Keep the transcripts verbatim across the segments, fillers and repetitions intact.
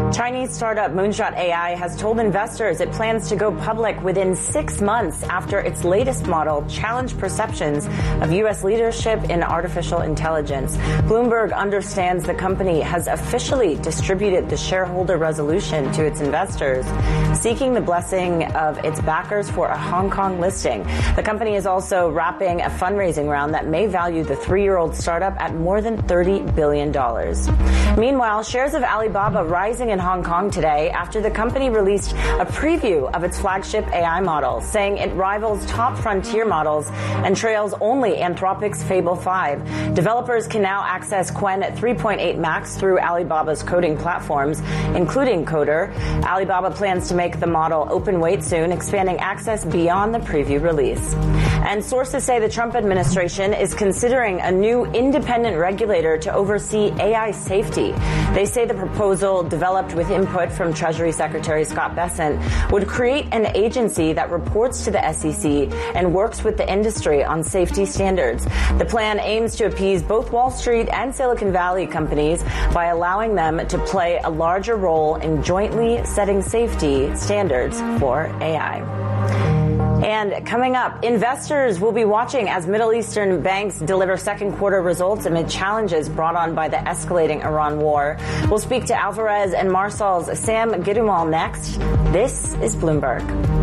Chinese startup Moonshot A I has told investors it plans to go public within six months after its latest model challenged perceptions of U S leadership in artificial intelligence. Bloomberg understands the company has officially distributed the shareholder resolution to its investors, seeking the blessing of its backers for a Hong Kong listing. The company is also wrapping a fundraising round that may value the three-year-old startup at more than thirty billion dollars. Meanwhile, shares of Alibaba rising in Hong Kong today after the company released a preview of its flagship A I model, saying it rivals top frontier models and trails only Anthropic's Fable five. Developers can now access Qwen three point eight Max through Alibaba's coding platforms, including Coder. Alibaba plans to make the model open weight soon, expanding access beyond the preview release. And sources say the Trump administration is considering a new independent regulator to oversee A I safety. They say the proposal, developed with input from Treasury Secretary Scott Bessent, would create an agency that reports to the S E C and works with the industry on safety standards. The plan aims to appease both Wall Street and Silicon Valley companies by allowing them to play a larger role in jointly setting safety standards for A I. And coming up, investors will be watching as Middle Eastern banks deliver second quarter results amid challenges brought on by the escalating Iran war. We'll speak to Alvarez and Marsal's Sam Gidumal next. This is Bloomberg.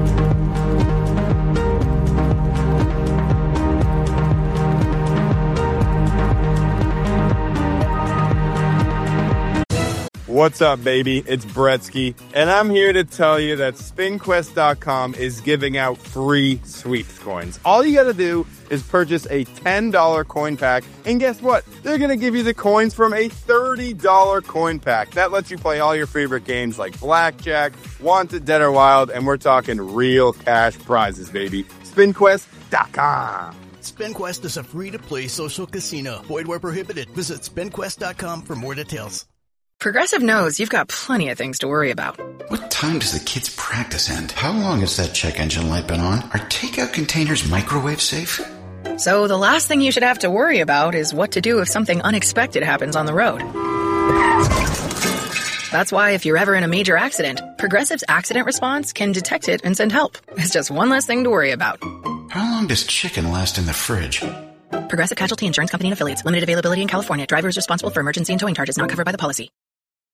What's up, baby? It's Bretsky, and I'm here to tell you that Spin Quest dot com is giving out free sweeps coins. All you gotta do is purchase a ten dollar coin pack, and guess what? They're gonna give you the coins from a thirty dollar coin pack. That lets you play all your favorite games like Blackjack, Wanted, Dead or Wild, and we're talking real cash prizes, baby. Spin Quest dot com. SpinQuest is a free-to-play social casino. Void where prohibited. Visit Spin Quest dot com for more details. Progressive knows you've got plenty of things to worry about. What time does the kids' practice end? How long has that check engine light been on? Are takeout containers microwave safe? So the last thing you should have to worry about is what to do if something unexpected happens on the road. That's why if you're ever in a major accident, Progressive's accident response can detect it and send help. It's just one less thing to worry about. How long does chicken last in the fridge? Progressive Casualty Insurance Company and Affiliates. Limited availability in California. Driver is responsible for emergency and towing charges not covered by the policy.